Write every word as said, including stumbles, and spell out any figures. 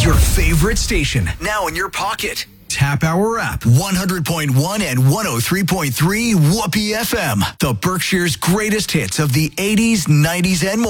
Your favorite station, now in your pocket. Tap our app, one hundred point one and one oh three point three Whoopee F M. The Berkshire's greatest hits of the eighties, nineties, and more.